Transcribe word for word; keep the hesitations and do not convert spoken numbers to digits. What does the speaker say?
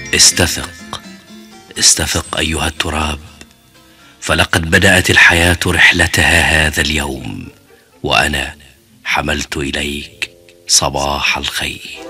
استفق استفق أيها التراب، فلقد بدأت الحياة رحلتها هذا اليوم، وأنا حملت إليك صباح الخير.